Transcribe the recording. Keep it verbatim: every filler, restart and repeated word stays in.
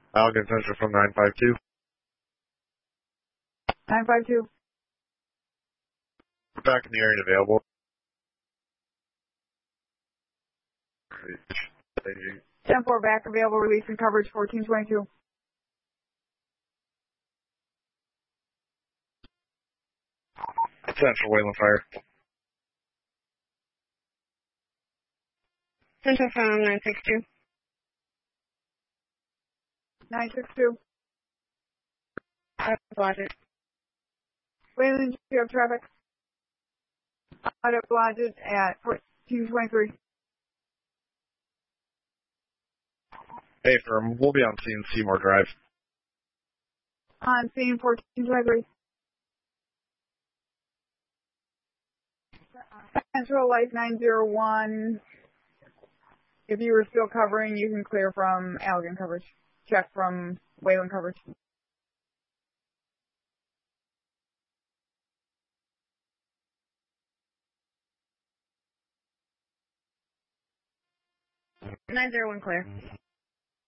Allegan Central from nine five two. nine five two. Back in the area and available. ten four back available, release and coverage fourteen twenty-two. Central Wayland Fire. Central from nine six two. nine six two. Out of Blodgett. Wayland, you have traffic. Out of Blodgett at fourteen twenty-three. Hey, firm. We'll be on scene Seymour Drive. On scene fourteen twenty-three. Central Life nine zero one. If you were still covering, you can clear from Allegan coverage. Check from Wayland coverage. nine zero one clear.